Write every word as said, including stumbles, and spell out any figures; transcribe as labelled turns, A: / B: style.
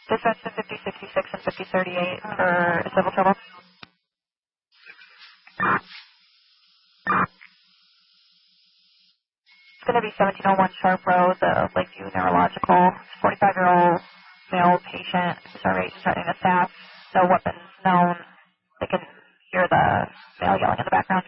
A: Dispatch to fifty sixty-six and fifty thirty-eight for civil trouble. It's going to be seventeen oh one Sharp Road, the Lakeview Neurological. forty-five-year-old male patient who's already starting to staff. No weapons known. They can hear the male yelling in the background.